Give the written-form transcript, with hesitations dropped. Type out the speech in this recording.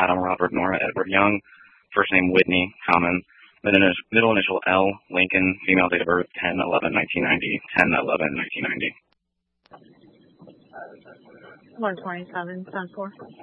Adam Robert Nora Edward Young. First name Whitney, common. Middle initial L, Lincoln, female, date of birth 10/11/1990, 10/11/1990. 127, 10-4.